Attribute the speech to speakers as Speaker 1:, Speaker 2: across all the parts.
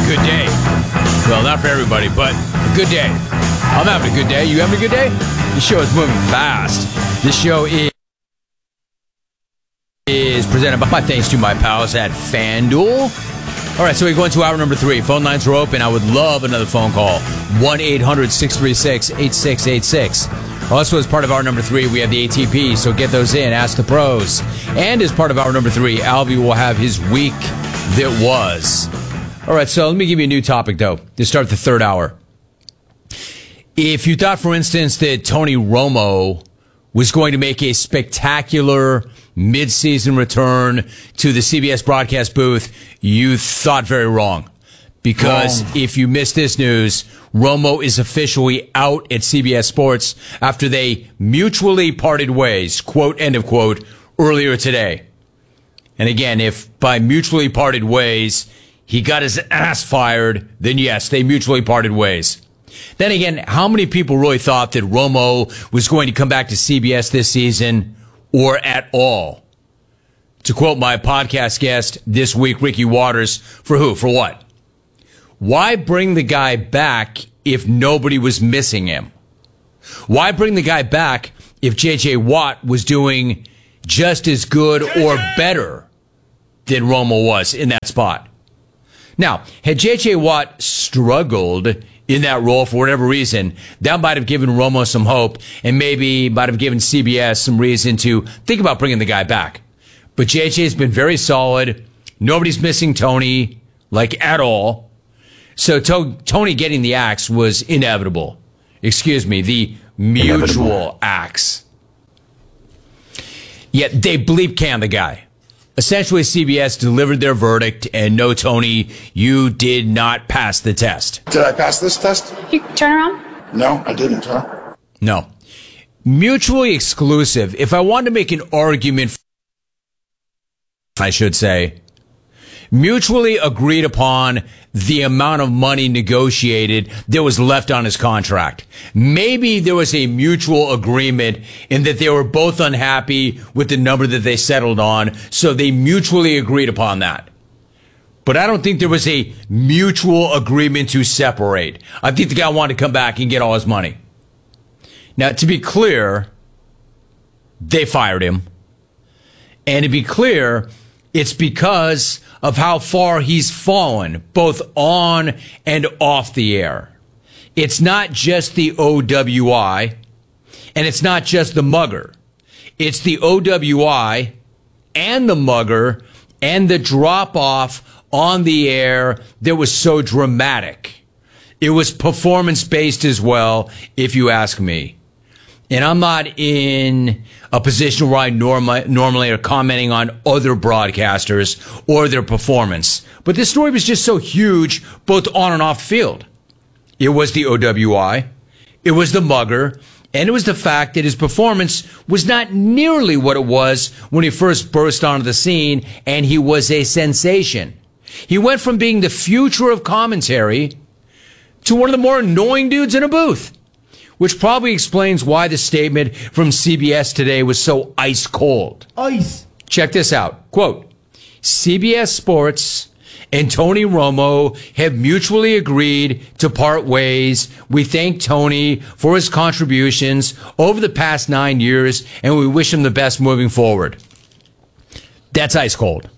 Speaker 1: good day. Well, not for everybody, but a good day. I'm having a good day. You having a good day? This show is moving fast. This show is presented by thanks to my pals at FanDuel. All right, so we go into hour number 3. Phone lines are open. I would love another phone call. 1-800-636-8686. Also, as part of hour number 3, we have the ATP, so get those in. Ask the pros. And as part of hour number 3, Albie will have his week that was. All right, so let me give you a new topic, though, to start the third hour. If you thought, for instance, that Tony Romo was going to make a spectacular midseason return to the CBS broadcast booth, you thought very wrong. Because if you missed this news, Romo is officially out at CBS Sports after they mutually parted ways, quote, end of quote, earlier today. And again, if by mutually parted ways, he got his ass fired, then yes, they mutually parted ways. Then again, how many people really thought that Romo was going to come back to CBS this season or at all? To quote my podcast guest this week, Ricky Waters, for who? For what? Why bring the guy back if nobody was missing him? Why bring the guy back if J.J. Watt was doing just as good or better than Romo was in that spot? Now, had J.J. Watt struggled in that role for whatever reason, that might have given Romo some hope and maybe might have given CBS some reason to think about bringing the guy back. But J.J.'s been very solid. Nobody's missing Tony, like, at all. So Tony getting the axe was inevitable. Excuse me, the mutual axe. Yet they bleep canned the guy. Essentially, CBS delivered their verdict, and no, Tony, you did not pass the test.
Speaker 2: Did I pass this test?
Speaker 3: You turn around?
Speaker 2: No, I didn't, huh?
Speaker 1: No. Mutually exclusive. If I wanted to make an argument, I should say, mutually agreed upon the amount of money negotiated that was left on his contract. Maybe there was a mutual agreement in that they were both unhappy with the number that they settled on, so they mutually agreed upon that. But I don't think there was a mutual agreement to separate. I think the guy wanted to come back and get all his money. Now, to be clear, they fired him. And to be clear, it's because of how far he's fallen, both on and off the air. It's not just the OWI, and it's not just the mugger. It's the OWI and the mugger and the drop-off on the air that was so dramatic. It was performance-based as well, if you ask me. And I'm not in a position where I normally are commenting on other broadcasters or their performance. But this story was just so huge, both on and off the field. It was the OWI, it was the mugger, and it was the fact that his performance was not nearly what it was when he first burst onto the scene, and he was a sensation. He went from being the future of commentary to one of the more annoying dudes in a booth. Which probably explains why the statement from CBS today was so ice cold.
Speaker 4: Ice.
Speaker 1: Check this out. Quote, CBS Sports and Tony Romo have mutually agreed to part ways. We thank Tony for his contributions over the past 9 years, and we wish him the best moving forward. That's ice cold.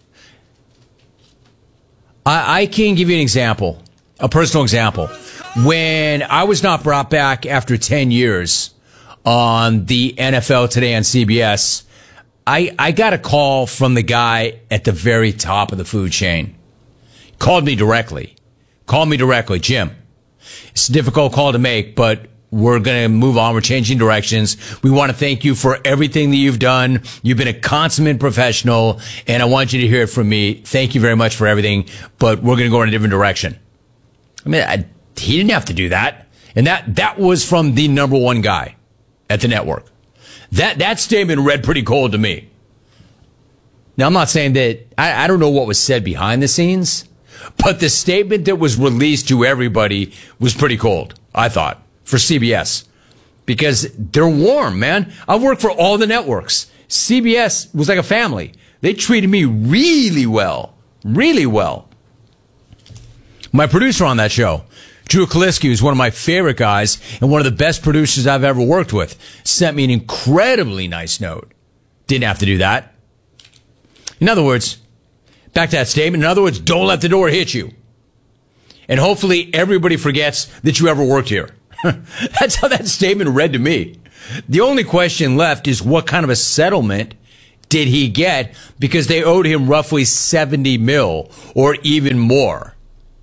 Speaker 1: I can give you an example, a personal example. When I was not brought back after 10 years on the NFL Today on CBS, I got a call from the guy at the very top of the food chain. Called me directly. Jim, it's a difficult call to make, but we're going to move on. We're changing directions. We want to thank you for everything that you've done. You've been a consummate professional, and I want you to hear it from me. Thank you very much for everything, but we're going to go in a different direction. I mean, he didn't have to do that. And that was from the number one guy at the network. That statement read pretty cold to me. Now, I'm not saying that, I don't know what was said behind the scenes, but the statement that was released to everybody was pretty cold, I thought, for CBS. Because they're warm, man. I've worked for all the networks. CBS was like a family. They treated me really well. Really well. My producer on that show, Drew Kaliski, who's one of my favorite guys and one of the best producers I've ever worked with, sent me an incredibly nice note. Didn't have to do that. In other words, back to that statement. In other words, don't let the door hit you. And hopefully everybody forgets that you ever worked here. That's how that statement read to me. The only question left is what kind of a settlement did he get, because they owed him roughly 70 mil or even more.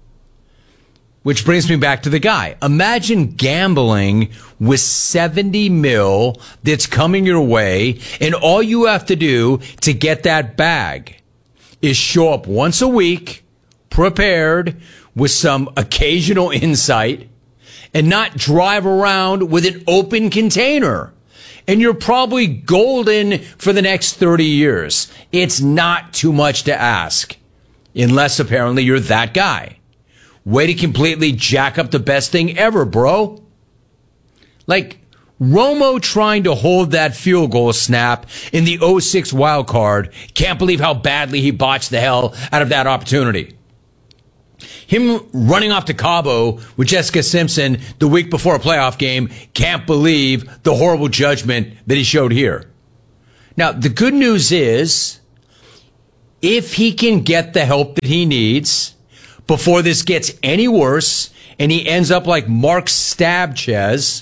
Speaker 1: Which brings me back to the guy. Imagine gambling with 70 mil that's coming your way, and all you have to do to get that bag is show up once a week, prepared with some occasional insight, and not drive around with an open container. And you're probably golden for the next 30 years. It's not too much to ask, unless apparently you're that guy. Way to completely jack up the best thing ever, bro. Like Romo trying to hold that field goal snap in the 06 wild card. Can't believe how badly he botched the hell out of that opportunity. Him running off to Cabo with Jessica Simpson the week before a playoff game. Can't believe the horrible judgment that he showed here. Now, the good news is, if he can get the help that he needs before this gets any worse and he ends up like Mark Stabchez,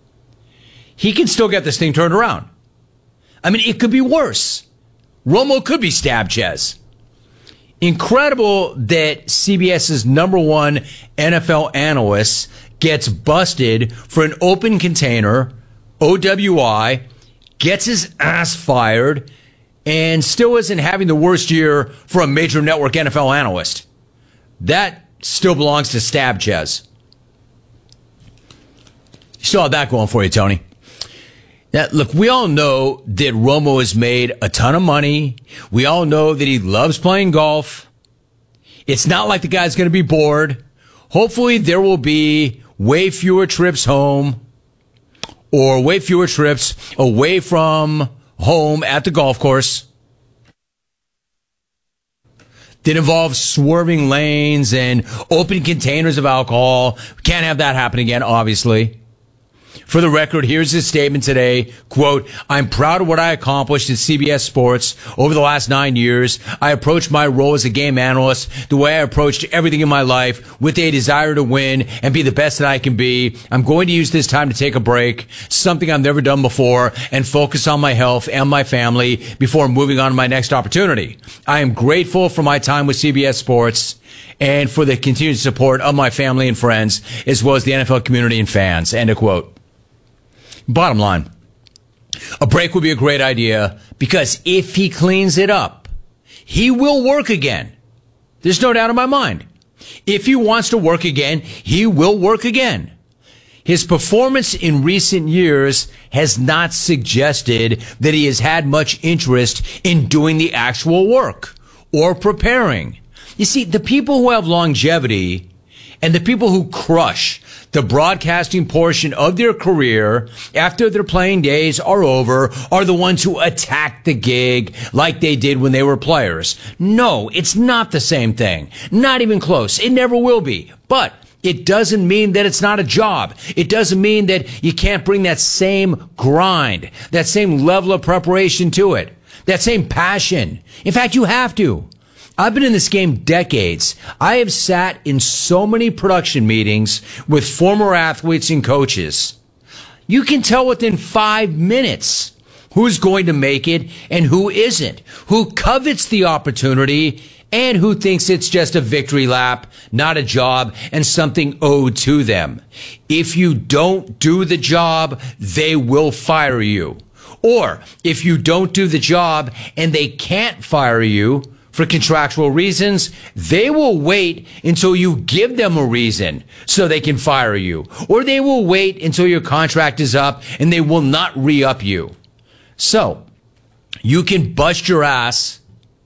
Speaker 1: he can still get this thing turned around. I mean, it could be worse. Romo could be Stabchez. Incredible that CBS's number one NFL analyst gets busted for an open container, OWI, gets his ass fired, and still isn't having the worst year for a major network NFL analyst. That still belongs to Stabchez. You still have that going for you, Tony. Now, look, we all know that Romo has made a ton of money. We all know that he loves playing golf. It's not like the guy's going to be bored. Hopefully there will be way fewer trips home or way fewer trips away from home at the golf course that involve swerving lanes and open containers of alcohol. Can't have that happen again, obviously. For the record, here's his statement today. Quote, I'm proud of what I accomplished at CBS Sports over the last 9 years. I approached my role as a game analyst the way I approached everything in my life, with a desire to win and be the best that I can be. I'm going to use this time to take a break, something I've never done before, and focus on my health and my family before moving on to my next opportunity. I am grateful for my time with CBS Sports and for the continued support of my family and friends, as well as the NFL community and fans. End of quote. Bottom line, a break would be a great idea, because if he cleans it up, he will work again. There's no doubt in my mind. If he wants to work again, he will work again. His performance in recent years has not suggested that he has had much interest in doing the actual work or preparing. You see, the people who have longevity and the people who crush the broadcasting portion of their career after their playing days are over are the ones who attack the gig like they did when they were players. No, it's not the same thing. Not even close. It never will be. But it doesn't mean that it's not a job. It doesn't mean that you can't bring that same grind, that same level of preparation to it, that same passion. In fact, you have to. I've been in this game decades. I have sat in so many production meetings with former athletes and coaches. You can tell within 5 minutes who's going to make it and who isn't, who covets the opportunity and who thinks it's just a victory lap, not a job, and something owed to them. If you don't do the job, they will fire you. Or if you don't do the job and they can't fire you for contractual reasons, they will wait until you give them a reason so they can fire you. Or they will wait until your contract is up and they will not re-up you. So, you can bust your ass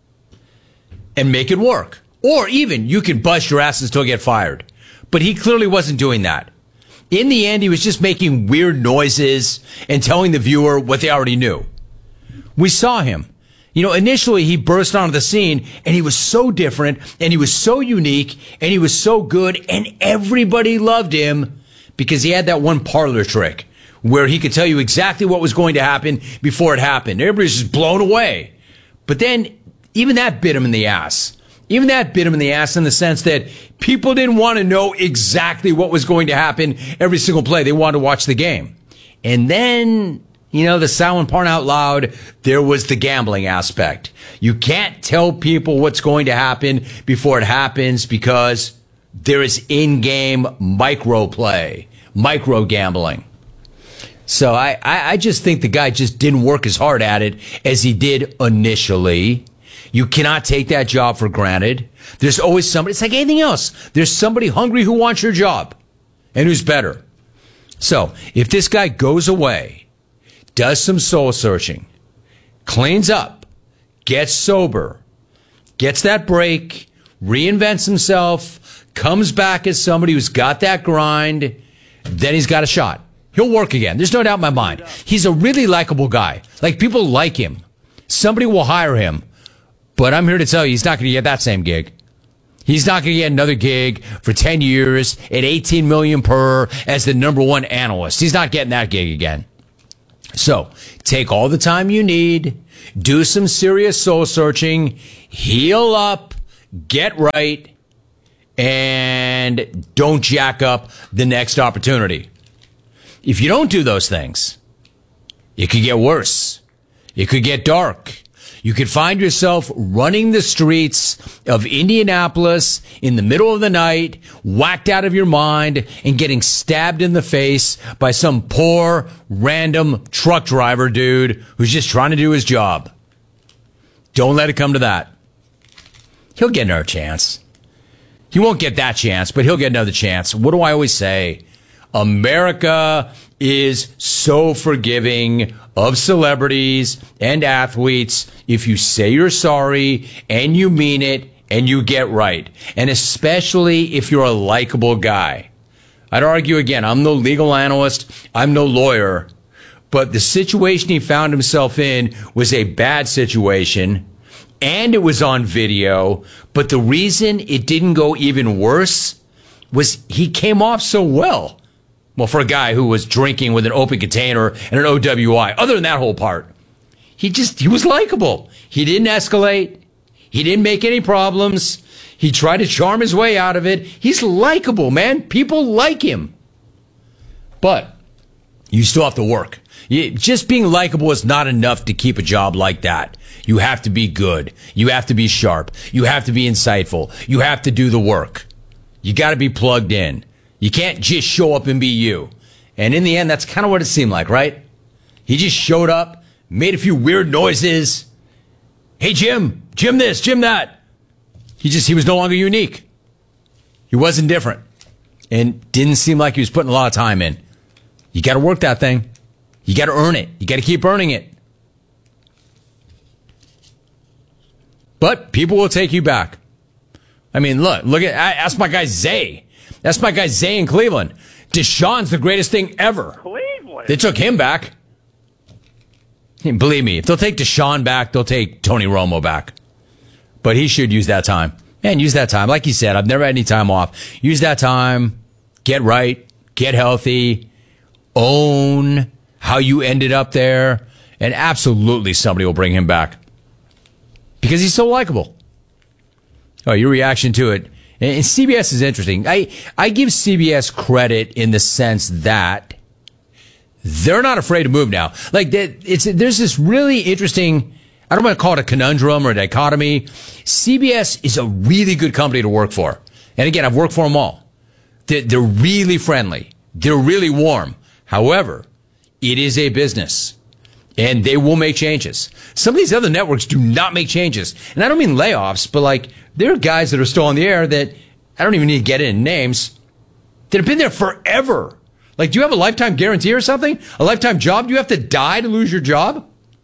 Speaker 1: and make it work. Or even you can bust your ass and still get fired. But he clearly wasn't doing that. In the end, he was just making weird noises and telling the viewer what they already knew. We saw him Initially he burst onto the scene and he was so different and he was so unique and he was so good and everybody loved him because he had that one parlor trick where he could tell you exactly what was going to happen before it happened. Everybody's just blown away. But then even that bit him in the ass. Even that bit him in the ass in the sense that people didn't want to know exactly what was going to happen every single play. They wanted to watch the game. And then, the silent part out loud, there was the gambling aspect. You can't tell people what's going to happen before it happens because there is in-game micro play, micro gambling. So I just think the guy just didn't work as hard at it as he did initially. You cannot take that job for granted. There's always somebody. It's like anything else. There's somebody hungry who wants your job and who's better. So if this guy goes away, does some soul searching, cleans up, gets sober, gets that break, reinvents himself, comes back as somebody who's got that grind, then he's got a shot. He'll work again. There's no doubt in my mind. He's a really likable guy. Like, people like him. Somebody will hire him. But I'm here to tell you, he's not going to get that same gig. He's not going to get another gig for 10 years at $18 million per as the number one analyst. He's not getting that gig again. So take all the time you need, do some serious soul searching, heal up, get right, and don't jack up the next opportunity. If you don't do those things, it could get worse. It could get dark. You could find yourself running the streets of Indianapolis in the middle of the night, whacked out of your mind, and getting stabbed in the face by some poor, random truck driver dude who's just trying to do his job. Don't let it come to that. He'll get another chance. He won't get that chance, but he'll get another chance. What do I always say? America is so forgiving of celebrities and athletes if you say you're sorry and you mean it and you get right. And especially if you're a likable guy. I'd argue again, I'm no legal analyst, I'm no lawyer, but the situation he found himself in was a bad situation and it was on video. But the reason it didn't go even worse was he came off so well. Well, for a guy who was drinking with an open container and an OWI, other than that whole part, he was likable. He didn't escalate. He didn't make any problems. He tried to charm his way out of it. He's likable, man. People like him. But you still have to work. Just being likable is not enough to keep a job like that. You have to be good. You have to be sharp. You have to be insightful. You have to do the work. You got to be plugged in. You can't just show up and be you. And in the end, that's kind of what it seemed like, right? He just showed up, made a few weird noises. Hey, Jim this, Jim that. He was no longer unique. He wasn't different. And didn't seem like he was putting a lot of time in. You got to work that thing. You got to earn it. You got to keep earning it. But people will take you back. I mean, ask my guy Zay. That's my guy Zay in Cleveland. Deshaun's the greatest thing ever.
Speaker 3: Cleveland.
Speaker 1: They took him back. And believe me, if they'll take Deshaun back, they'll take Tony Romo back. But he should use that time. Man, use that time. Like he said, I've never had any time off. Use that time. Get right. Get healthy. Own how you ended up there. And absolutely somebody will bring him back. Because he's so likable. Oh, your reaction to it. And CBS is interesting. I give CBS credit in the sense that they're not afraid to move now. Like, there's this really interesting, I don't want to call it a conundrum or a dichotomy. CBS is a really good company to work for. And again, I've worked for them all. They're really friendly. They're really warm. However, it is a business. And they will make changes. Some of these other networks do not make changes. And I don't mean layoffs, but like, there are guys that are still on the air that I don't even need to get in names that have been there forever. Like, do you have a lifetime guarantee or something? A lifetime job? Do you have to die to lose your job?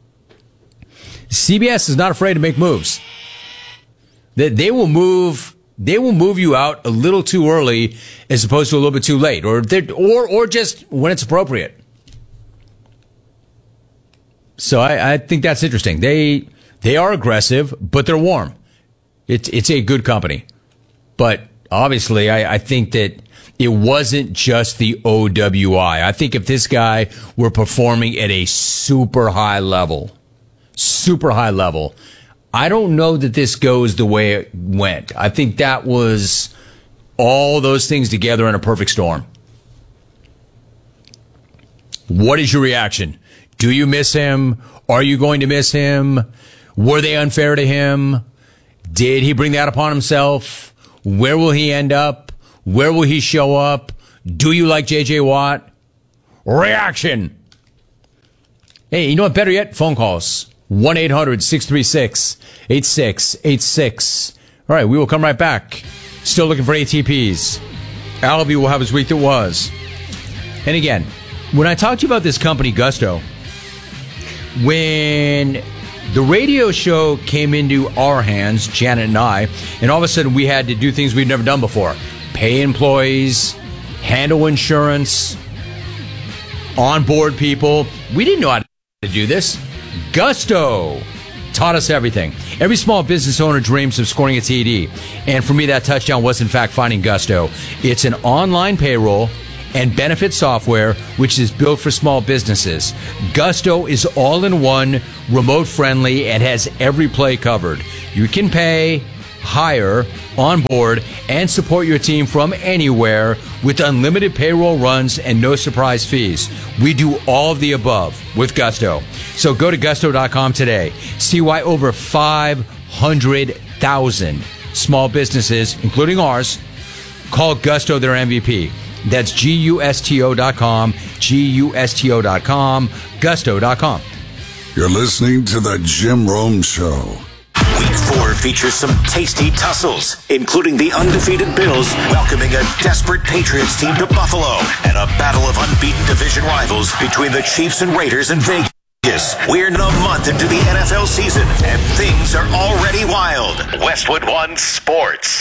Speaker 1: CBS is not afraid to make moves. They will move you out a little too early as opposed to a little bit too late, or just when it's appropriate. So I think that's interesting. They They are aggressive, but they're warm. It's a good company. But obviously, I think that it wasn't just the OWI. I think if this guy were performing at a super high level, I don't know that this goes the way it went. I think that was all those things together in a perfect storm. What is your reaction? Do you miss him? Are you going to miss him? Were they unfair to him? Did he bring that upon himself? Where will he end up? Where will he show up? Do you like J.J. Watt? Reaction. Hey, you know what? Better yet, phone calls. 1-800-636-8686. All right, we will come right back. Still looking for ATPs. Albie will have his week that was. And again, when I talked to you about this company, Gusto, when the radio show came into our hands, Janet and I, and all of a sudden we had to do things we'd never done before. Pay employees, handle insurance, onboard people. We didn't know how to do this. Gusto taught us everything. Every small business owner dreams of scoring a TD. And for me, that touchdown was, in fact, finding Gusto. It's an online payroll and benefit software which is built for small businesses. Gusto is all-in-one, remote-friendly, and has every play covered. You can pay, hire, onboard, and support your team from anywhere with unlimited payroll runs and no surprise fees. We do all of the above with Gusto. So go to gusto.com today. See why over 500,000 small businesses, including ours, call Gusto their MVP. That's GUSTO.com, GUSTO.com, Gusto.com.
Speaker 3: You're listening to The Jim Rome Show.
Speaker 4: Week 4 features some tasty tussles, including the undefeated Bills welcoming a desperate Patriots team to Buffalo and a battle of unbeaten division rivals between the Chiefs and Raiders in Vegas. We're a month into the NFL season, and things are already wild. Westwood One Sports.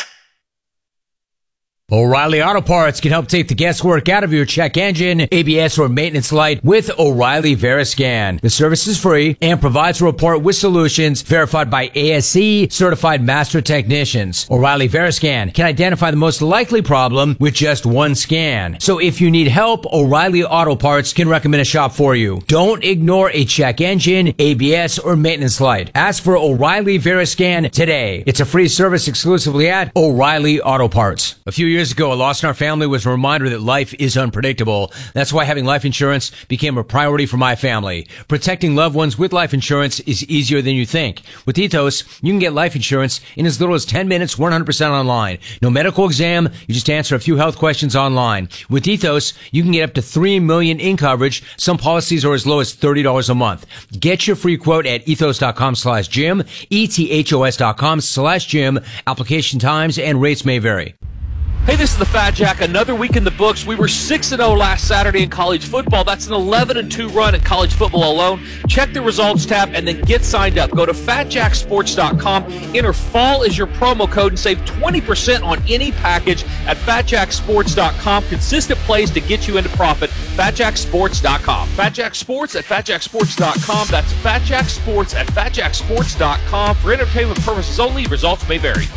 Speaker 1: O'Reilly Auto Parts can help take the guesswork out of your check engine, ABS, or maintenance light with O'Reilly Veriscan. The service is free and provides a report with solutions verified by ASE certified master technicians. O'Reilly Veriscan can identify the most likely problem with just one scan. So if you need help, O'Reilly Auto Parts can recommend a shop for you. Don't ignore a check engine, ABS, or maintenance light. Ask for O'Reilly Veriscan today. It's a free service exclusively at O'Reilly Auto Parts. A few years ago, a loss in our family was a reminder that life is unpredictable. That's why having life insurance became a priority for my family. Protecting loved ones with life insurance is easier than you think. With Ethos, you can get life insurance in as little as 10 minutes, 100% online. No medical exam, you just answer a few health questions online. With Ethos, you can get up to $3 million in coverage. Some policies are as low as $30 a month. Get your free quote at ethos.com/Jim, ethos.com/Jim. Application times and rates may vary.
Speaker 5: Hey, this is the Fat Jack. Another week in the books. We were 6-0 last Saturday in college football. That's an 11-2 run in college football alone. Check the results tab and then get signed up. Go to fatjacksports.com. Enter fall as your promo code and save 20% on any package at fatjacksports.com. Consistent plays to get you into profit. Fatjacksports.com. Fatjacksports at fatjacksports.com. That's fatjacksports at fatjacksports.com. For entertainment purposes only, results may vary.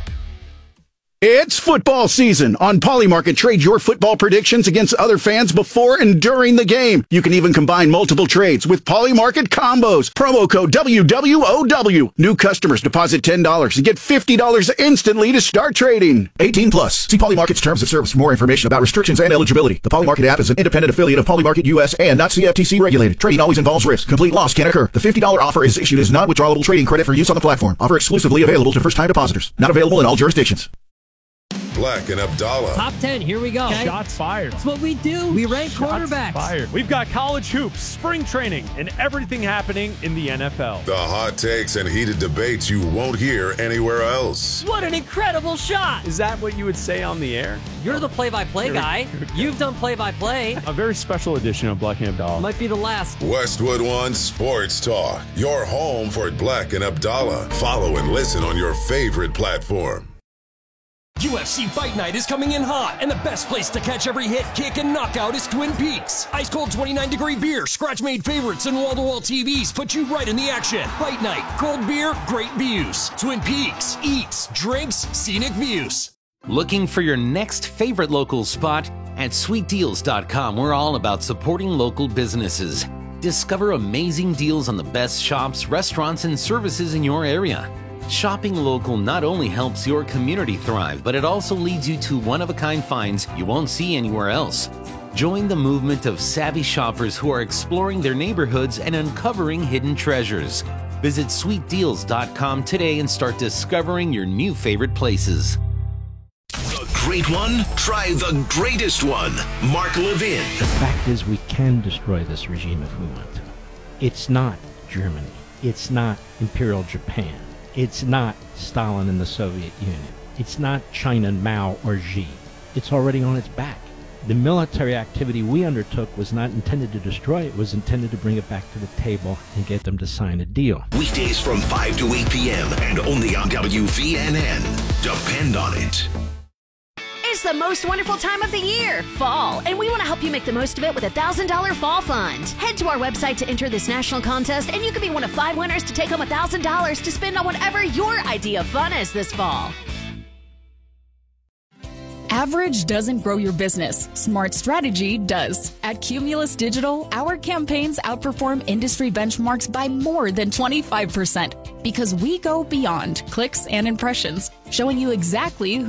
Speaker 6: It's football season. On Polymarket, trade your football predictions against other fans before and during the game. You can even combine multiple trades with Polymarket combos. Promo code WWOW. New customers deposit $10 and get $50 instantly to start trading. 18 plus. See Polymarket's terms of service for more information about restrictions and eligibility. The Polymarket app is an independent affiliate of Polymarket US and not CFTC regulated. Trading always involves risk. Complete loss can occur. The $50 offer is issued as non-withdrawable trading credit for use on the platform. Offer exclusively available to first-time depositors. Not available in all jurisdictions.
Speaker 3: Black and Abdallah.
Speaker 7: Top 10, here we go.
Speaker 8: Okay. Shots fired.
Speaker 7: That's what we do. We rank quarterbacks.
Speaker 8: Fired. We've got college hoops, spring training, and everything happening in the NFL.
Speaker 3: The hot takes and heated debates you won't hear anywhere else.
Speaker 7: What an incredible shot.
Speaker 8: Is that what you would say on the air?
Speaker 7: You're the play-by-play guy. You've done play-by-play.
Speaker 8: A very special edition of Black and Abdallah.
Speaker 7: Might be the last.
Speaker 3: Westwood One Sports Talk. Your home for Black and Abdallah. Follow and listen on your favorite platform.
Speaker 9: UFC Fight Night is coming in hot, and the best place to catch every hit, kick, and knockout is Twin Peaks. Ice cold 29-degree beer, scratch-made favorites, and wall-to-wall TVs put you right in the action. Fight Night, cold beer, great views. Twin Peaks, eats, drinks, scenic views.
Speaker 10: Looking for your next favorite local spot? At sweetdeals.com, we're all about supporting local businesses. Discover amazing deals on the best shops, restaurants, and services in your area. Shopping local not only helps your community thrive, but it also leads you to one-of-a-kind finds you won't see anywhere else. Join the movement of savvy shoppers who are exploring their neighborhoods and uncovering hidden treasures. Visit sweetdeals.com today and start discovering your new favorite places.
Speaker 4: The great one? Try the greatest one. Mark Levin.
Speaker 11: The fact is, we can destroy this regime if we want to. It's not Germany. It's not Imperial Japan. It's not Stalin and the Soviet Union. It's not China, Mao, or Xi. It's already on its back. The military activity we undertook was not intended to destroy it. It was intended to bring it back to the table and get them to sign a deal.
Speaker 4: Weekdays from 5 to 8 p.m. and only on WVNN. Depend on it.
Speaker 12: It's the most wonderful time of the year, fall, and we want to help you make the most of it with a $1,000 fall fund. Head to our website to enter this national contest, and you could be one of 5 winners to take home $1,000 to spend on whatever your idea of fun is this fall.
Speaker 13: Average doesn't grow your business. Smart strategy does. At Cumulus Digital, our campaigns outperform industry benchmarks by more than 25% because we go beyond clicks and impressions, showing you exactly who